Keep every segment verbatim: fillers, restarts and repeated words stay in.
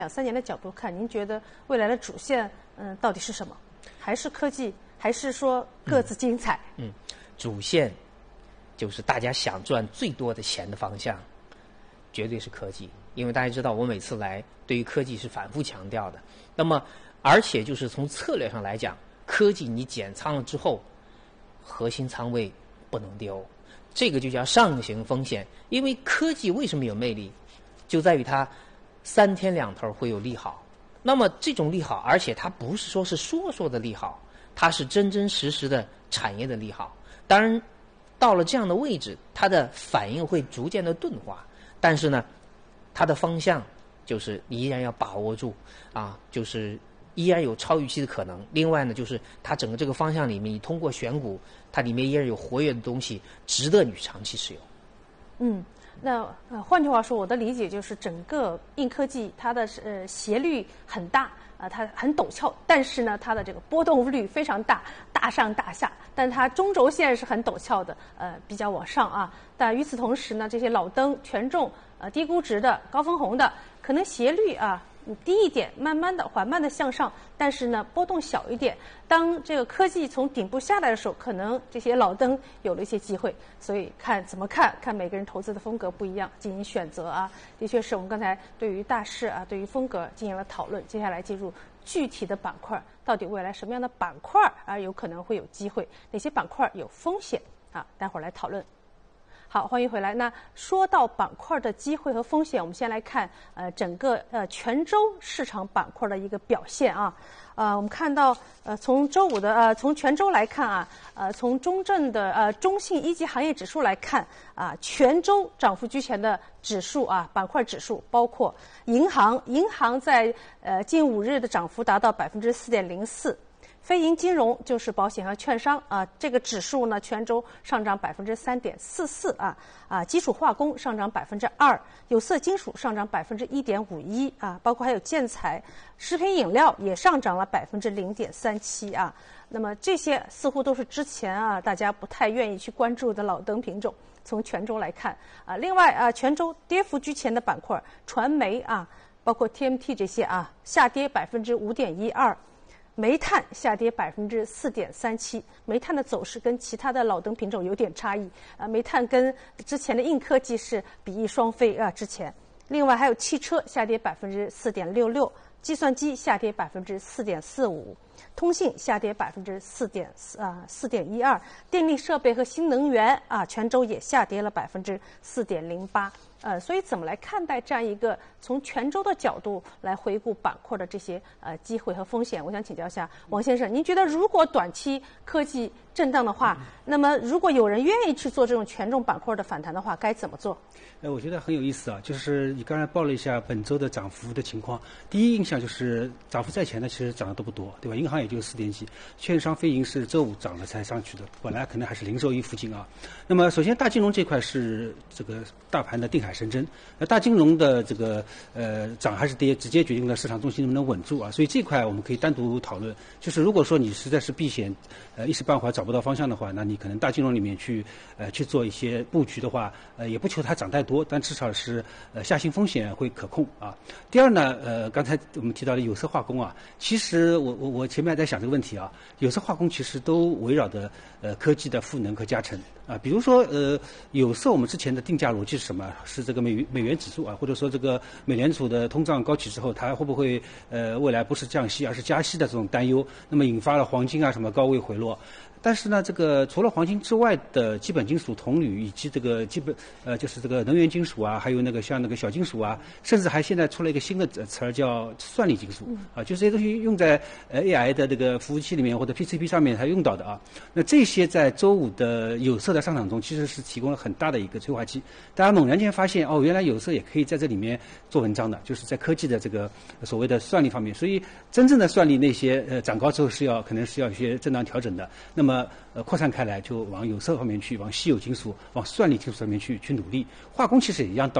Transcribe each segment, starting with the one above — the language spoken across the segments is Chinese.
两三年的角度看，您觉得未来的主线嗯到底是什么？还是科技，还是说各自精彩？ 嗯，嗯主线就是大家想赚最多的钱的方向，绝对是科技。因为大家知道，我每次来对于科技是反复强调的。那么，而且就是从策略上来讲，科技你减仓了之后，核心仓位不能丢，这个就叫上行风险。因为科技为什么有魅力，就在于它三天两头会有利好。那么这种利好，而且它不是说是说说的利好，它是真真实实的产业的利好。当然，到了这样的位置，它的反应会逐渐的钝化，但是呢，它的方向就是依然要把握住啊，就是依然有超预期的可能。另外呢，就是它整个这个方向里面，你通过选股，它里面依然有活跃的东西，值得你长期持有。 嗯。那呃，换句话说，我的理解就是整个硬科技它的呃斜率很大啊、呃，它很陡峭，但是呢，它的这个波动率非常大，大上大下，但它中轴线是很陡峭的，呃，比较往上啊。但与此同时呢，这些老登、权重、呃低估值的、高分红的，可能斜率啊低一点，慢慢的、缓慢的向上，但是呢，波动小一点。当这个科技从顶部下来的时候，可能这些老登有了一些机会。所以看怎么看，看每个人投资的风格不一样，进行选择啊。的确是我们刚才对于大势啊，对于风格进行了讨论。接下来进入具体的板块，到底未来什么样的板块啊有可能会有机会，哪些板块有风险啊？待会儿来讨论。好，欢迎回来。那说到板块的机会和风险，我们先来看呃整个呃全周市场板块的一个表现啊。呃，我们看到呃从周五的呃从全周来看啊，呃从中证的呃中信一级行业指数来看啊，全周涨幅居前的指数啊板块指数包括银行，银行在呃近五日的涨幅达到百分之四点零四。非银金融就是保险和券商啊，这个指数呢全周上涨百分之三点四四啊啊，基础化工上涨百分之二，有色金属上涨百分之一点五一啊，包括还有建材、食品饮料也上涨了百分之零点三七啊。那么这些似乎都是之前啊大家不太愿意去关注的老登品种。从全周来看啊，另外啊全周跌幅居前的板块，传媒啊，包括 T M T 这些啊，下跌百分之五点一二。煤炭下跌百分之四点三七，煤炭的走势跟其他的老登品种有点差异啊。煤炭跟之前的硬科技是比翼双飞啊。之前，另外还有汽车下跌百分之四点六六，计算机下跌百分之四点四五，通信下跌百分之四点啊四点一二，电力设备和新能源啊全周也下跌了百分之四点零八。呃，所以怎么来看待这样一个从全周的角度来回顾板块的这些呃机会和风险？我想请教一下王先生，您觉得如果短期科技震荡的话，那么如果有人愿意去做这种权重板块的反弹的话，该怎么做？ 呃，我觉得很有意思啊，就是你刚才报了一下本周的涨幅的情况。第一印象就是涨幅在前的其实涨的都不多，对吧？银行也就四点几，券商非银是周五涨了才上去的，本来可能还是零售一附近啊。那么首先大金融这块是这个大盘的定海神针，那大金融的这个呃涨还是跌，直接决定了市场重心能不能稳住啊。所以这块我们可以单独讨论。就是如果说你实在是避险，呃一时半会儿找不到方向的话，那你可能大金融里面去呃去做一些布局的话，呃也不求它涨太多，但至少是呃下行风险会可控啊。第二呢，呃刚才我们提到的有色化工啊，其实我我我前面还在想这个问题啊，有色化工其实都围绕着呃科技的赋能和加成啊。比如说呃有色我们之前的定价逻辑是什么？是这个美美元指数啊，或者说这个美联储的通胀高企之后，它会不会呃未来不是降息而是加息的这种担忧，那么引发了黄金啊什么高位回落。但是呢，这个除了黄金之外的基本金属铜铝以及这个基本呃就是这个能源金属啊，还有那个像那个小金属啊，甚至还现在出了一个新的词儿叫算力金属啊，就是这些东西用在呃 A I 的这个服务器里面或者 P C B 上面才用到的啊。那这些在周五的有色的上涨中其实是提供了很大的一个催化剂，大家猛然间发现哦，原来有色也可以在这里面做文章的，就是在科技的这个所谓的算力方面。所以真正的算力那些呃涨高之后是要可能是要有些震荡调整的，那么呃扩散开来就往有色方面去，往稀有金属、往算力金属上面去去努力。化工其实也一样道理，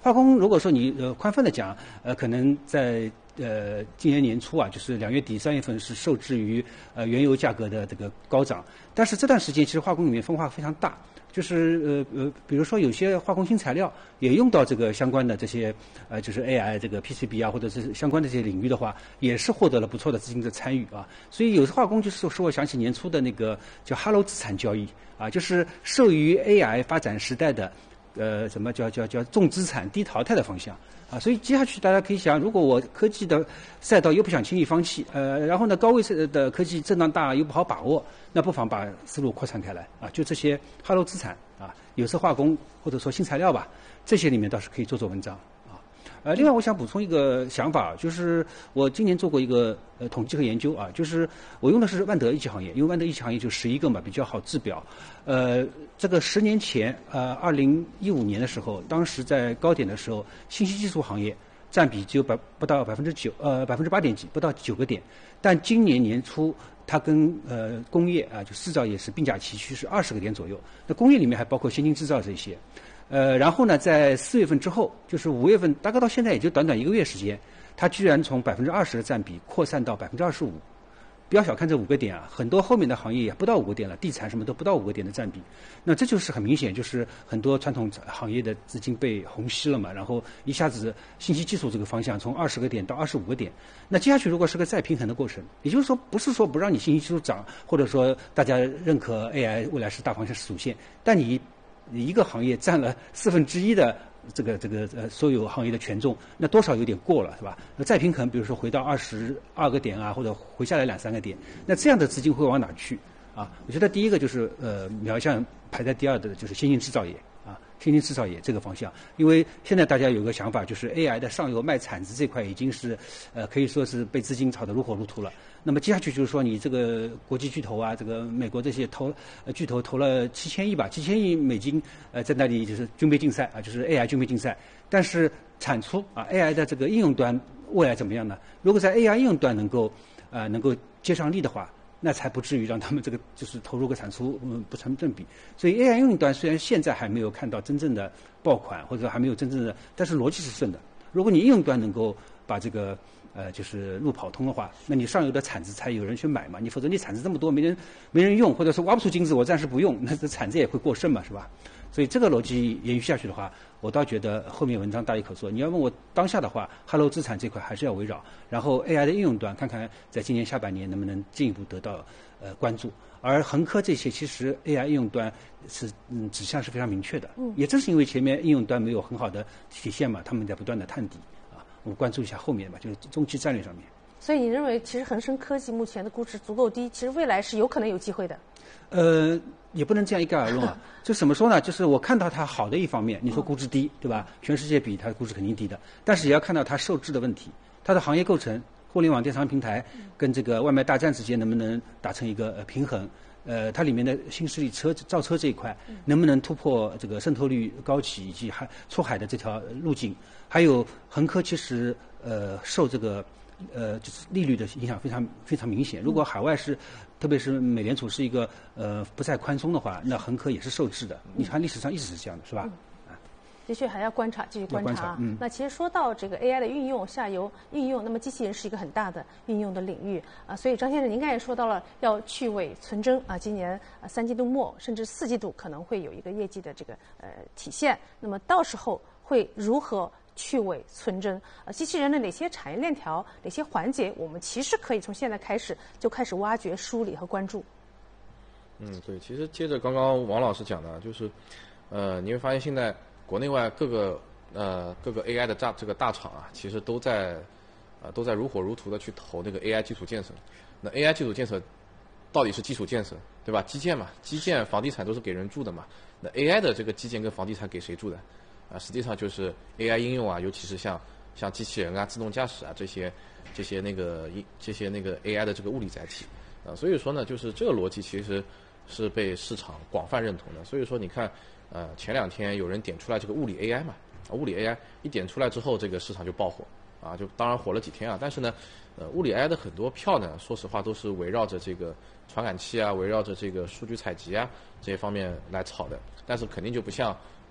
化工如果说你呃宽泛的讲，呃，可能在呃今年年初啊，就是两月底三月份是受制于呃原油价格的这个高涨，但是这段时间其实化工里面分化非常大。就是呃呃，比如说有些化工新材料也用到这个相关的这些呃，就是 A I 这个 P C B 啊，或者是相关的这些领域的话，也是获得了不错的资金的参与啊。所以有时化工就是使我想起年初的那个叫哈喽资产交易啊，就是受于 A I 发展时代的呃什么叫叫叫重资产低淘汰的方向。啊，所以接下去大家可以想，如果我科技的赛道又不想轻易放弃，呃，然后呢高位的科技震荡大又不好把握，那不妨把思路扩散开来啊，就这些哈喽资产啊，有色化工或者说新材料吧，这些里面倒是可以做做文章啊。呃，另外我想补充一个想法，就是我今年做过一个呃统计和研究啊，就是我用的是万德一级行业，因为万德一级行业就十一个嘛，比较好制表。呃，这个十年前，呃，二零一五年的时候，当时在高点的时候，信息技术行业占比只有百不到百分之九，呃，百分之八点几，不到九个点。但今年年初，它跟呃工业啊，就制造业是并驾齐驱，是二十个点左右。那工业里面还包括先进制造这些。呃，然后呢，在四月份之后，就是五月份，大概到现在也就短短一个月时间，它居然从百分之二十的占比扩散到百分之二十五。不要小看这五个点啊，很多后面的行业也不到五个点了，地产什么都不到五个点的占比。那这就是很明显，就是很多传统行业的资金被虹吸了嘛，然后一下子信息技术这个方向从二十个点到二十五个点。那接下去如果是个再平衡的过程，也就是说不是说不让你信息技术涨，或者说大家认可 A I 未来是大方向是主线，但你一个行业占了四分之一的这个这个呃所有行业的权重，那多少有点过了，是吧？那再平衡，比如说回到二十二个点啊，或者回下来两三个点，那这样的资金会往哪去啊？我觉得第一个就是呃瞄向排在第二的就是先进制造业啊，先进制造业这个方向，因为现在大家有个想法，就是 A I 的上游卖铲子这块已经是呃可以说是被资金炒得如火如荼了。那么接下去就是说，你这个国际巨头啊，这个美国这些投呃巨头投了七千亿吧，七千亿美金，呃，在那里就是军备竞赛啊，就是 A I 军备竞赛。但是产出啊 ，A I 的这个应用端未来怎么样呢？如果在 A I 应用端能够呃能够接上力的话，那才不至于让他们这个就是投入和产出嗯不成正比。所以 A I 应用端虽然现在还没有看到真正的爆款，或者还没有真正的，但是逻辑是顺的。如果你应用端能够把这个呃，就是路跑通的话，那你上游的铲子才有人去买嘛，你否则你铲子这么多没人没人用，或者是挖不出金子，我暂时不用，那这铲子也会过剩嘛，是吧？所以这个逻辑延续下去的话，我倒觉得后面文章大有可做。你要问我当下的话，哈喽资产这块还是要围绕，然后 A I 的应用端看看在今年下半年能不能进一步得到呃关注。而恒科这些其实 A I 应用端是嗯指向是非常明确的，嗯，也正是因为前面应用端没有很好的体现嘛，他们在不断的探底。我们关注一下后面吧，就是中期战略上面。 所以你认为，其实恒生科技目前的估值足够低，其实未来是有可能有机会的。 呃，也不能这样一概而论啊。就怎么说呢？就是我看到它好的一方面，你说估值低，对吧？全世界比它的估值肯定低的，但是也要看到它受制的问题，它的行业构成、互联网电商平台跟这个外卖大战之间能不能达成一个呃平衡？呃，它里面的新势力车造车这一块能不能突破这个渗透率高企以及海出海的这条路径？还有恒科其实呃受这个呃就是利率的影响非常非常明显。如果海外是，特别是美联储是一个呃不再宽松的话，那恒科也是受制的。你看历史上一直是这样的，是吧？ 的确还要观察，继续观察。 观察嗯、 那其实说到这个 A I 的运用，下游运用，那么机器人是一个很大的运用的领域啊。所以张先生，您刚才也说到了要去伪存真啊，今年啊三季度末甚至四季度可能会有一个业绩的这个呃体现。那么到时候会如何去伪存真？呃，机器人的哪些产业链条、哪些环节，我们其实可以从现在开始就开始挖掘、梳理和关注。 嗯，对，其实接着刚刚王老师讲的，就是呃，你会发现现在。国内外各个呃各个 A I 的大这个大厂啊，其实都在呃都在如火如荼的去投那个 A I 基础建设。那 A I 基础建设到底是基础建设，对吧？基建嘛，基建、房地产都是给人住的嘛。那 A I 的这个基建跟房地产给谁住的？啊，实际上就是 A I 应用啊，尤其是像像机器人啊、自动驾驶啊这些这些那个这些那个 A I 的这个物理载体啊。所以说呢，就是这个逻辑其实是被市场广泛认同的。所以说你看。呃，前两天有人点出来这个物理 A I 嘛，啊，物理 A I 一点出来之后，这个市场就爆火，啊，就当然火了几天啊。但是呢，呃，物理 A I 的很多票呢，说实话都是围绕着这个传感器啊，围绕着这个数据采集啊这些方面来炒的。但是肯定就不像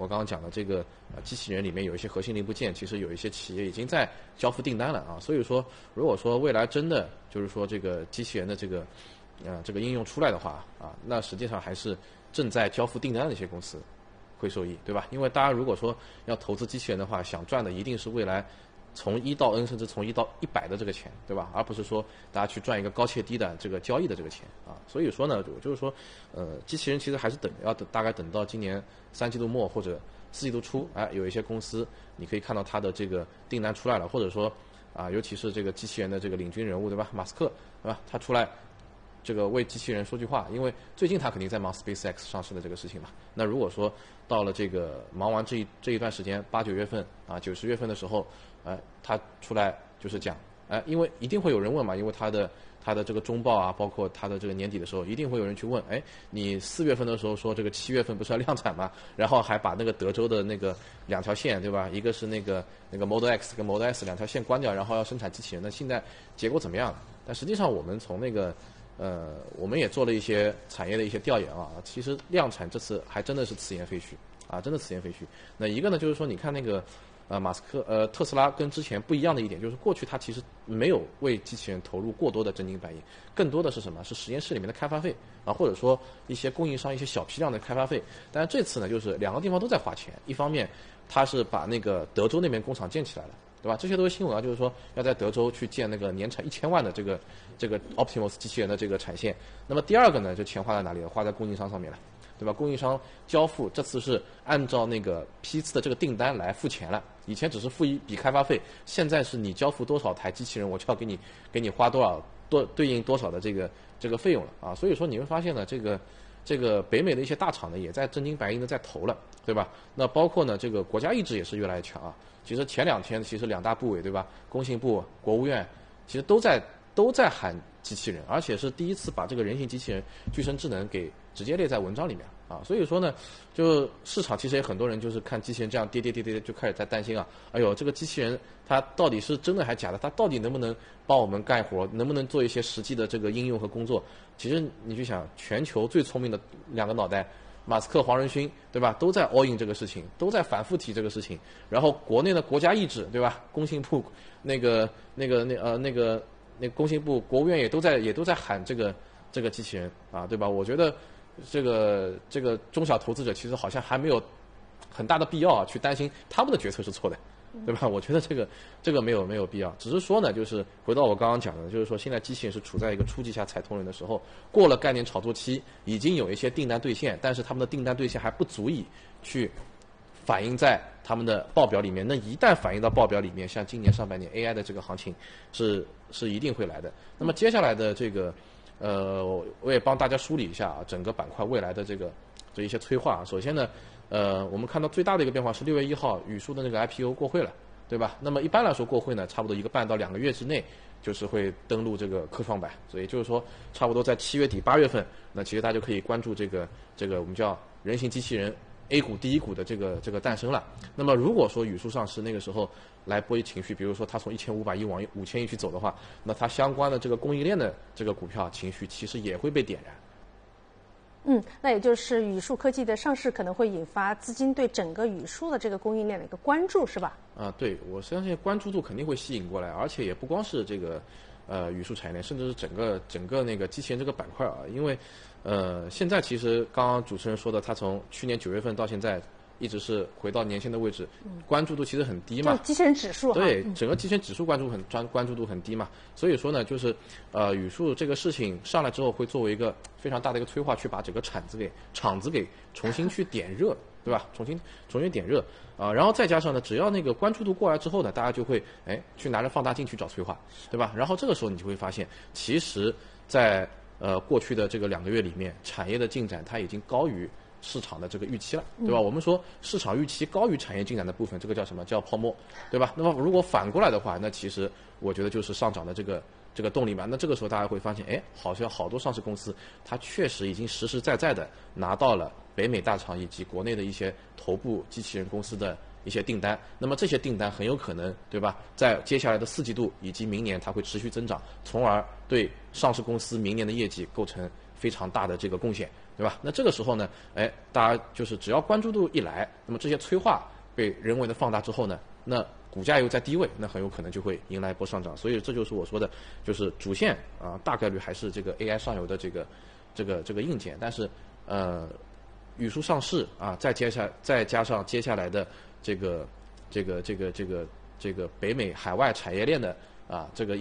我刚刚讲的这个呃机器人里面有一些核心零部件，其实有一些企业已经在交付订单了啊。所以说，如果说未来真的就是说这个机器人的这个呃这个应用出来的话啊，那实际上还是正在交付订单的一些公司会受益，对吧？因为大家如果说要投资机器人的话，想赚的一定是未来从一到 N 甚至从一到一百的这个钱，对吧？而不是说大家去赚一个高切低的这个交易的这个钱啊。所以说呢，我就是说，呃，机器人其实还是等要等大概等到今年三季度末或者四季度初，哎，有一些公司你可以看到它的这个订单出来了，或者说啊，尤其是这个机器人的这个领军人物，对吧？马斯克，对吧？他出来这个为机器人说句话，因为最近他肯定在忙 SpaceX 上市的这个事情嘛。那如果说到了这个忙完这一这一段时间，八九月份啊，九十月份的时候，哎、呃，他出来就是讲，哎、呃，因为一定会有人问嘛，因为他的他的这个中报啊，包括他的这个年底的时候，一定会有人去问，哎，你四月份的时候说这个七月份不是要量产吗？然后还把那个德州的那个两条线，对吧？一个是那个那个 Model X 跟 Model S 两条线关掉，然后要生产机器人，那现在结果怎么样？但实际上我们从那个呃，我们也做了一些产业的一些调研啊，其实量产这次还真的是此言非虚啊，真的此言非虚。那一个呢，就是说你看那个呃马斯克呃特斯拉跟之前不一样的一点，就是过去它其实没有为机器人投入过多的真金白银，更多的是什么？是实验室里面的开发费啊，或者说一些供应商一些小批量的开发费。但是这次呢，就是两个地方都在花钱，一方面它是把那个德州那边工厂建起来了。对吧？这些都是新闻啊，就是说要在德州去建那个年产一千万的这个这个 Optimus 机器人的这个产线。那么第二个呢，就钱花在哪里了？花在供应商上面了，对吧？供应商交付这次是按照那个批次的这个订单来付钱了。以前只是付一笔开发费，现在是你交付多少台机器人，我就要给你给你花多少多对应多少的这个这个费用了啊。所以说你会发现呢，这个这个北美的一些大厂呢，也在真金白银的在投了，对吧？那包括呢，这个国家意志也是越来越强啊。其实前两天，其实两大部委对吧，工信部、国务院，其实都在都在喊机器人，而且是第一次把这个人形机器人、具身智能给直接列在文章里面啊。所以说呢，就市场其实也很多人就是看机器人这样跌跌跌跌，就开始在担心啊，哎呦，这个机器人它到底是真的还是假的？它到底能不能帮我们干活？能不能做一些实际的这个应用和工作？其实你去想，全球最聪明的两个脑袋。马斯克、黄仁勋，对吧？都在 all in 这个事情，都在反复提这个事情。然后国内的国家意志，对吧？工信部那个、那个、那呃、那个、那个工信部、国务院也都在也都在喊这个这个机器人啊，对吧？我觉得这个这个中小投资者其实好像还没有很大的必要啊，去担心他们的决策是错的。对吧？我觉得这个这个没有没有必要，只是说呢，就是回到我刚刚讲的，就是说现在机器人是处在一个初级下踩同人的时候，过了概念炒作期，已经有一些订单兑现，但是他们的订单兑现还不足以去反映在他们的报表里面。那一旦反映到报表里面，像今年上半年 A I 的这个行情是是一定会来的。那么接下来的这个呃，我也帮大家梳理一下啊，整个板块未来的这个这一些催化。首先呢。呃，我们看到最大的一个变化是六月一号宇树的那个 I P O 过会了，对吧？那么一般来说过会呢，差不多一个半到两个月之内，就是会登陆这个科创板，所以就是说，差不多在七月底八月份，那其实大家就可以关注这个这个我们叫人形机器人 A 股第一股的这个这个诞生了。那么如果说宇树上市那个时候来波及情绪，比如说它从一千五百亿往五千亿去走的话，那它相关的这个供应链的这个股票情绪其实也会被点燃。 嗯，那也就是宇树科技的上市可能会引发资金对整个宇树的这个供应链的一个关注，是吧？ 啊，对，我相信关注度肯定会吸引过来，而且也不光是这个呃宇树产业链，甚至是整个整个那个机器人这个板块啊，因为呃现在其实刚刚主持人说的，他从去年九月份到现在一直是回到年线的位置，关注度其实很低嘛。 就机器人指数哈。 对，整个机器人指数关注很专关注度很低嘛，所以说呢，就是呃宇树这个事情上来之后，会作为一个非常大的一个催化，去把整个厂子给厂子给重新去点热，对吧？重新重新点热啊、呃，然后再加上呢，只要那个关注度过来之后呢，大家就会哎去拿着放大镜去找催化，对吧？然后这个时候你就会发现，其实在呃过去的这个两个月里面，产业的进展它已经高于市场的这个预期了，对吧？ 嗯、 我们说市场预期高于产业进展的部分，这个叫什么？叫泡沫，对吧？那么如果反过来的话，那其实我觉得就是上涨的这个这个动力嘛。那这个时候大家会发现，哎，好像好多上市公司它确实已经实实在在的拿到了北美大厂以及国内的一些头部机器人公司的一些订单。那么这些订单很有可能，对吧？在接下来的四季度以及明年，它会持续增长，从而对上市公司明年的业绩构成非常大的这个贡献。对对吧？那这个时候呢，哎，大家就是只要关注度一来，那么这些催化被人为的放大之后呢，那股价又在低位，那很有可能就会迎来一波上涨。所以这就是我说的，就是主线啊，大概率还是这个 A I 上游的这个这个这个硬件，但是呃，语数上市啊，再接下再加上接下来的这个这个这个这个这个北美海外产业链的啊这个